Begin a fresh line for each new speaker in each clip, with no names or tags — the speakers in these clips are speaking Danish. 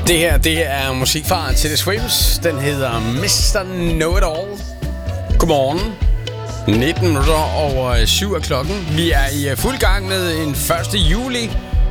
Det er musik fra Teddy Swims. Den hedder Mr. Know-It-All. Godmorgen. 19 minutter over 7 af klokken. Vi er i fuld gang med en 1. juli.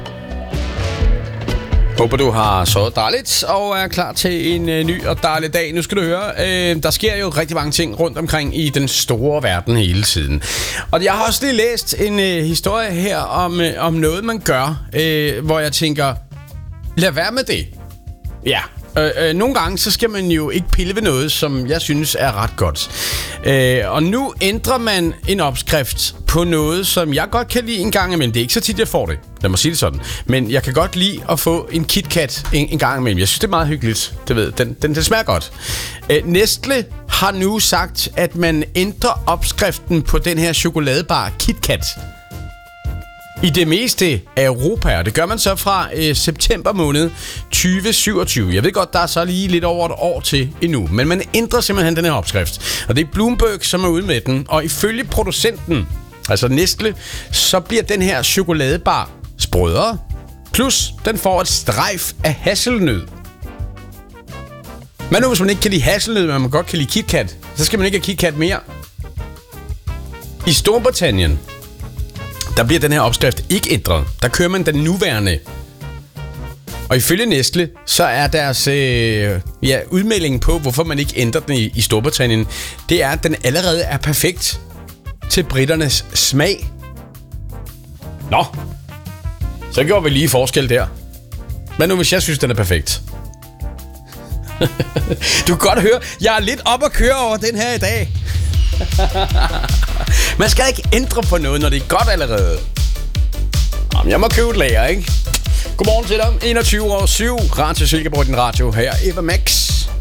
Håber du har sovet dejligt og er klar til en ny og dejlig dag. Nu skal du høre, der sker jo rigtig mange ting rundt omkring i den store verden hele tiden. Og jeg har også lige læst en historie her om noget man gør, hvor jeg tænker, lad være med det. Ja, nogle gange så skal man jo ikke pille ved noget, som jeg synes er ret godt. Og nu ændrer man en opskrift på noget, som jeg godt kan lide en gang imellem. Det er ikke så tit, jeg får det. Lad mig sige det sådan. Men jeg kan godt lide at få en KitKat en gang imellem. Jeg synes, det er meget hyggeligt. Det ved, den smager godt. Nestle har nu sagt, at man ændrer opskriften på den her chokoladebar KitKat i det meste af Europa, og det gør man så fra september måned 2027. Jeg ved godt, der er så lige lidt over et år til endnu, men man ændrer simpelthen den her opskrift. Og det er Bloomberg, som er ude med den, og ifølge producenten, altså Nestle, så bliver den her chokoladebar sprødere, plus den får et strejf af hasselnød. Men nu hvis man ikke kan lide hasselnød, men man godt kan lide KitKat, så skal man ikke have KitKat mere. I Storbritannien, der bliver den her opskrift ikke ændret. Der kører man den nuværende. Og ifølge Nestle, så er deres udmelding på, hvorfor man ikke ændrer den i Storbritannien, det er, at den allerede er perfekt til britternes smag. Nå, så gjorde vi lige forskel der. Men nu hvis jeg synes, den er perfekt. Du kan godt høre, jeg er lidt op at køre over den her i dag. Man skal ikke ændre på noget, når det er godt allerede. Jamen, jeg må købe et lager, ikke? Godmorgen til dig. 21 over 7. Radio Silkeborg, din radio. Her er Eva Max.